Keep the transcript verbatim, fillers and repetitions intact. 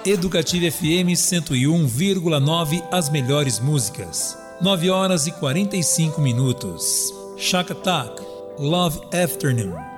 Educativa F M cento e um vírgula nove, as melhores músicas. nove horas e quarenta e cinco minutos. Shaka Tak, Love Afternoon.